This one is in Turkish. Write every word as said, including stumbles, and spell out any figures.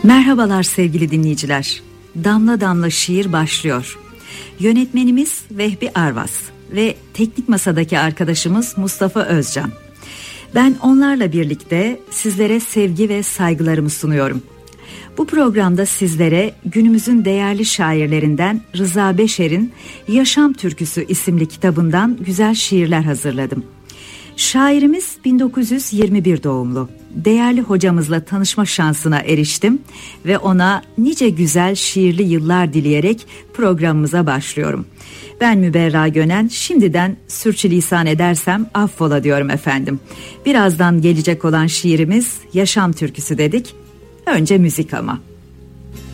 Merhabalar sevgili dinleyiciler. Damla Damla Şiir başlıyor. Yönetmenimiz Vehbi Arvas ve teknik masadaki arkadaşımız Mustafa Özcan. Ben onlarla birlikte sizlere sevgi ve saygılarımı sunuyorum. Bu programda sizlere günümüzün değerli şairlerinden Rıza Beşer'in Yaşam Türküsü isimli kitabından güzel şiirler hazırladım. Şairimiz bin dokuz yüz yirmi bir doğumlu. Değerli hocamızla tanışma şansına eriştim ve ona nice güzel şiirli yıllar dileyerek programımıza başlıyorum. Ben Müberra Gönen, şimdiden sürçülisan edersem affola diyorum efendim. Birazdan gelecek olan şiirimiz Yaşam Türküsü dedik. Önce müzik ama.